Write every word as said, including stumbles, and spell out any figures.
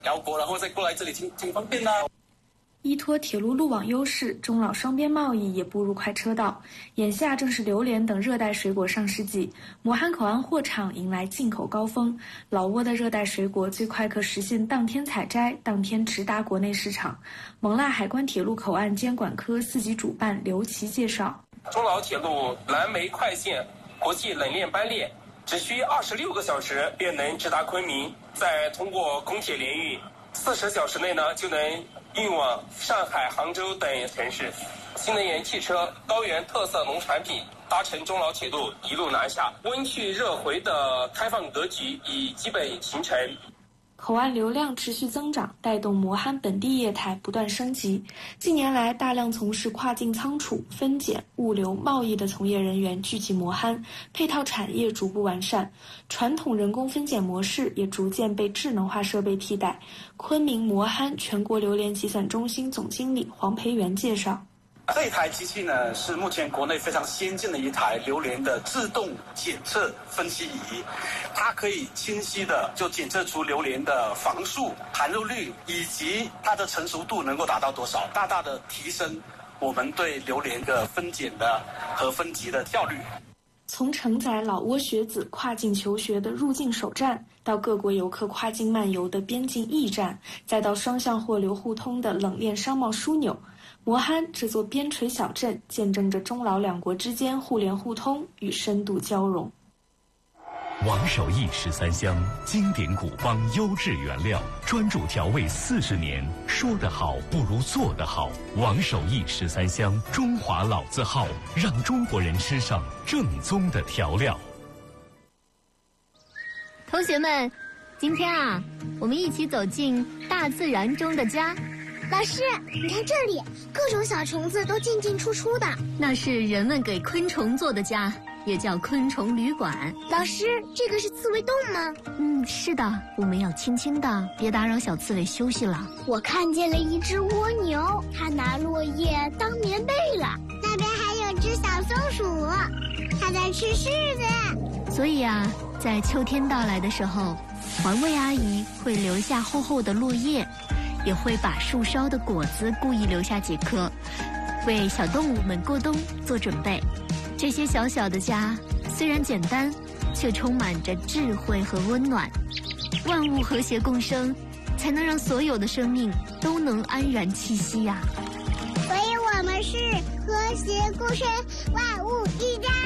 绕过然后再过来这里挺挺方便的。 依托铁路路网优势，中老双边贸易也步入快车道。眼下正是榴莲等热带水果上市季，磨憨口岸货场迎来进口高峰。老挝的热带水果最快可实现当天采摘、当天直达国内市场。勐腊海关铁路口岸监管科四级主办刘琦介绍， 中老铁路蓝莓快线国际冷链班列只需二十六个小时便能直达昆明，再通过公铁联运，四十小时内呢就能运往上海、杭州等城市。新能源汽车、高原特色农产品搭乘中老铁路一路南下，温去热回的开放格局已基本形成。 口岸流量持续增长，带动磨憨本地业态不断升级。近年来，大量从事跨境仓储、分拣、物流、贸易的从业人员聚集磨憨，配套产业逐步完善，传统人工分拣模式也逐渐被智能化设备替代。昆明磨憨全国榴莲集散中心总经理黄培元介绍， 这一台机器呢，是目前国内非常先进的一台榴莲的自动检测分析仪，它可以清晰的就检测出榴莲的房数、含肉率以及它的成熟度能够达到多少，大大的提升我们对榴莲的分拣的和分级的效率。 从承载老挝学子跨境求学的入境首站，到各国游客跨境漫游的边境驿站，再到双向货流互通的冷链商贸枢纽，磨憨这座边陲小镇见证着中老两国之间互联互通与深度交融。 王守义十三香，经典古方，优质原料，专注调味四十年。说得好不如做得好。王守义十三香，中华老字号，让中国人吃上正宗的调料。 同学们，今天啊，我们一起走进大自然中的家。 老师，你看这里，各种小虫子都进进出出的。 那是人们给昆虫做的家，也叫昆虫旅馆。 老师，这个是刺猬洞吗？ 嗯，是的，我们要轻轻的，别打扰小刺猬休息了。 我看见了一只蜗牛，它拿落叶当棉被了。那边还有只小松鼠，它在吃柿子。 所以啊，在秋天到来的时候，环卫阿姨会留下厚厚的落叶，也会把树梢的果子故意留下几颗，为小动物们过冬做准备。这些小小的家虽然简单，却充满着智慧和温暖。万物和谐共生，才能让所有的生命都能安然栖息呀、 所以我们是和谐共生，万物一家。